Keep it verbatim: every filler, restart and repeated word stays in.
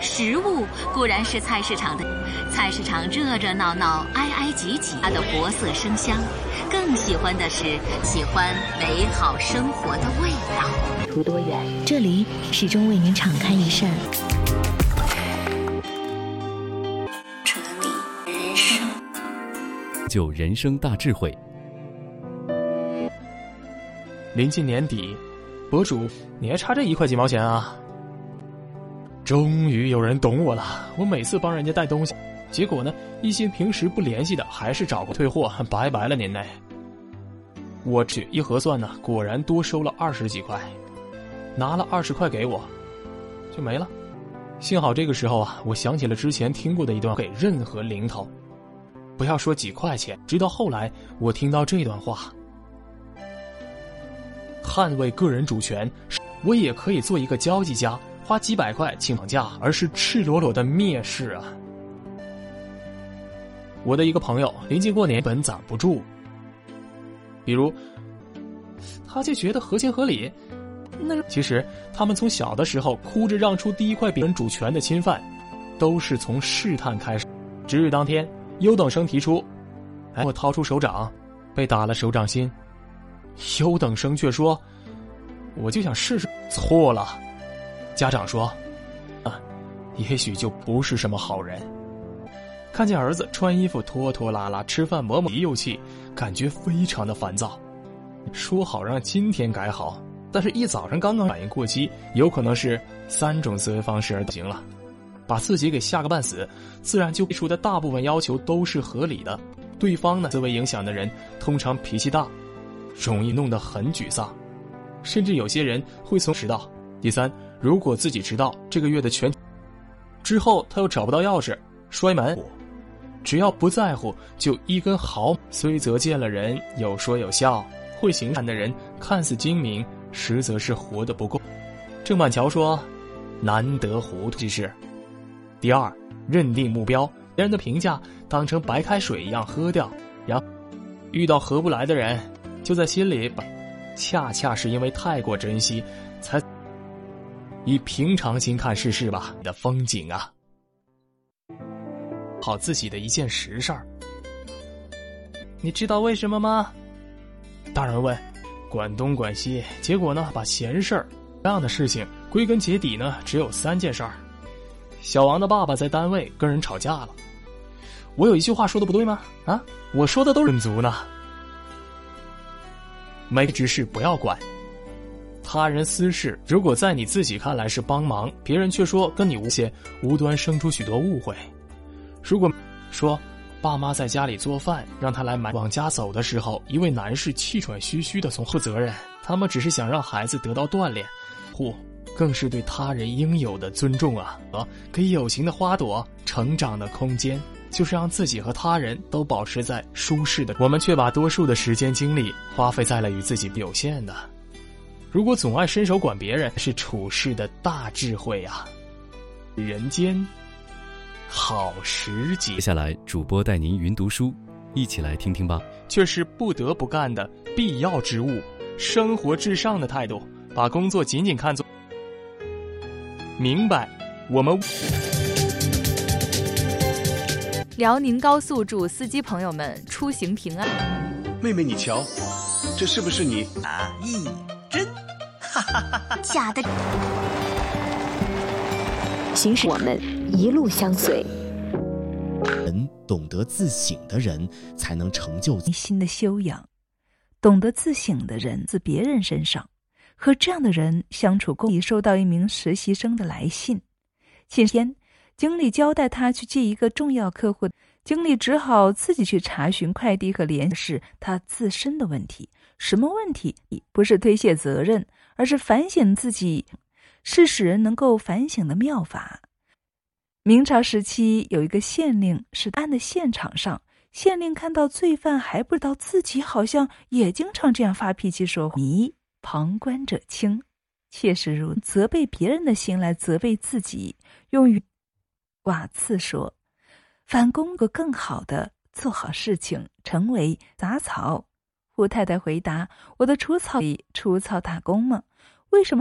食物固然是菜市场的，菜市场热热闹闹、挨挨挤挤，它的活色生香。更喜欢的是喜欢美好生活的味道。 途多远？ 这里始终为您敞开一扇这里人生， 就人生大智慧。 临近年底，博主，你还差这一块几毛钱啊？终于有人懂我了。我每次帮人家带东西，结果呢，一些平时不联系的还是找个退货，拜拜了您嘞。我去一核算呢，果然多收了二十几块，拿了二十块给我，就没了。幸好这个时候啊，我想起了之前听过的一段，给任何零头，不要说几块钱。直到后来，我听到这段话。捍卫个人主权，我也可以做一个交际家，花几百块请绑架，而是赤裸裸的蔑视啊！我的一个朋友临近过年本攒不住，比如他就觉得合情合理。那其实他们从小的时候哭着让出第一块别人主权的侵犯，都是从试探开始。值日当天，优等生提出，哎，我掏出手掌，被打了手掌心。优等生却说，我就想试试。错了。家长说，啊，也许就不是什么好人。看见儿子穿衣服拖拖拉拉，吃饭磨磨又气，感觉非常的烦躁。说好让今天改好，但是一早上刚刚反应过期，有可能是三种思维方式而行了，把自己给吓个半死，自然就提出的大部分要求都是合理的。对方呢，思维影响的人通常脾气大，容易弄得很沮丧，甚至有些人会从迟到。第三，如果自己迟到这个月的全之后，他又找不到钥匙，摔门，只要不在乎，就一根毫。虽则见了人有说有笑，会行善的人看似精明，实则是活得不够。郑板桥说，难得糊涂之事。第二，认定目标，别人的评价当成白开水一样喝掉，然后遇到合不来的人，就在心里把，恰恰是因为太过珍惜，才以平常心看世事吧。你的风景啊，好自己的一件实事儿。你知道为什么吗？大人问，管东管西，结果呢，把闲事儿这样的事情归根结底呢，只有三件事儿。小王的爸爸在单位跟人吵架了。我有一句话说的不对吗？啊，我说的都是足呢。没之事不要管，他人私事，如果在你自己看来是帮忙，别人却说跟你无些，无端生出许多误会。如果说爸妈在家里做饭，让他来买，往家走的时候，一位男士气喘吁吁地从负责任，他们只是想让孩子得到锻炼，或更是对他人应有的尊重啊！啊，给有情的花朵成长的空间，就是让自己和他人都保持在舒适的。我们却把多数的时间精力花费在了与自己有限的。如果总爱伸手管别人，是处事的大智慧啊！人间好时节。 接下来，主播带您云读书，一起来听听吧。 却是不得不干的必要之物，生活至上的态度，把工作仅仅看作明白。我们辽宁高速祝司机朋友们出行平安。 妹妹，你瞧，这是不是你？ 啊，一真，哈哈哈哈， 假的。 行驶我们一路相随。 人懂得自省的人，才能成就内心的修养。懂得自省的人，自别人身上，和这样的人相处共。收到一名实习生的来信，前天经理交代他去接一个重要客户，经理只好自己去查询快递和联系他自身的问题。什么问题？不是推卸责任，而是反省自己，是使人能够反省的妙法。明朝时期有一个县令，是案的现场上，县令看到罪犯还不知道自己好像也经常这样发脾气说话，迷旁观者清，切实如责备别人的心来责备自己。用于瓦茨说，反攻个更好的做好事情，成为杂草。胡太太回答，我的除草里除草打工吗？为什么